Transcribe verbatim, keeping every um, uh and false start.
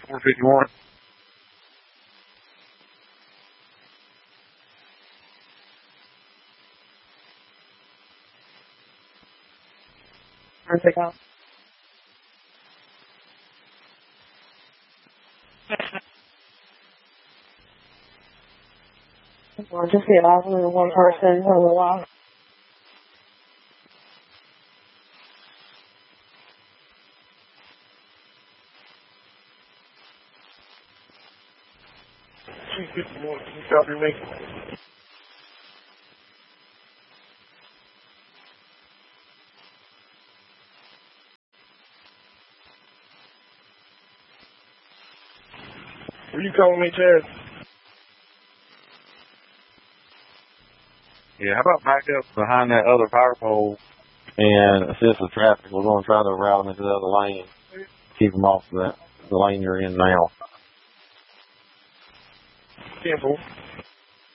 four fifty-one. Perfect. We'll just get off with one person for a little while. two fifty-one, can you copy me? Were you calling me, Chad? Yeah, how about back up behind that other power pole and assist the traffic? We're going to try to route them into the other lane. Keep them off that, the lane you're in now. ten four.